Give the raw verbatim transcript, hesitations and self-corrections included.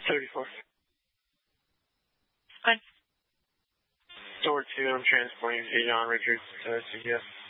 thirty-four. Fine. Door two, I'm transporting to John Richards to C P S.